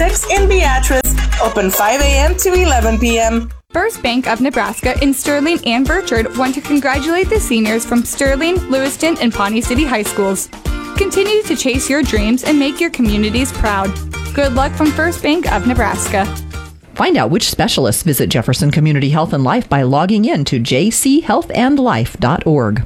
in Beatrice, open 5 a.m. to 11 p.m. First Bank of Nebraska in Sterling and Burchard want to congratulate the seniors from Sterling, Lewiston, and Pawnee City High Schools. Continue to chase your dreams and make your communities proud. Good luck from First Bank of Nebraska. Find out which specialists visit Jefferson Community Health and Life by logging in to jchealthandlife.org.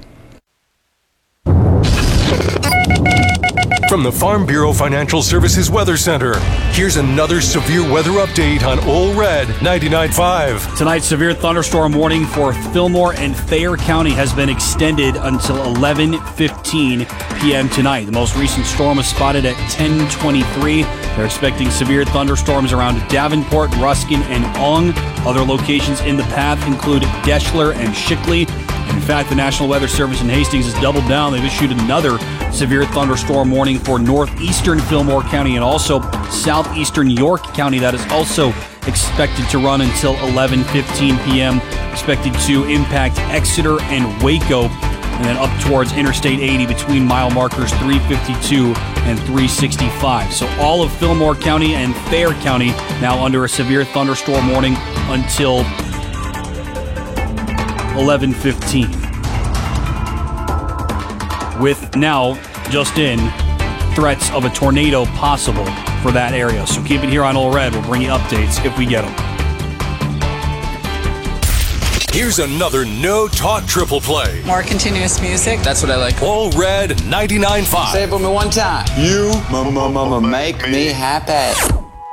From the Farm Bureau Financial Services Weather Center, here's another severe weather update on Ole Red 99.5. Tonight's severe thunderstorm warning for Fillmore and Thayer County has been extended until 11:15 p.m. tonight. The most recent storm was spotted at 10:23. They're expecting severe thunderstorms around Davenport, Ruskin, and Ong. Other locations in the path include Deschler and Shickley. In fact, the National Weather Service in Hastings has doubled down. They've issued another severe thunderstorm warning for northeastern Fillmore County and also southeastern York County. That is also expected to run until 11:15 p.m. Expected to impact Exeter and Waco, and then up towards Interstate 80 between mile markers 352 and 365. So all of Fillmore County and Thayer County now under a severe thunderstorm warning until 11:15. With now, just in, threats of a tornado possible for that area. So keep it here on Ole Red. We'll bring you updates if we get them. Here's another no-talk triple play. More continuous music. That's what I like. Ole Red 99.5. Say it for me one time. You make me happy.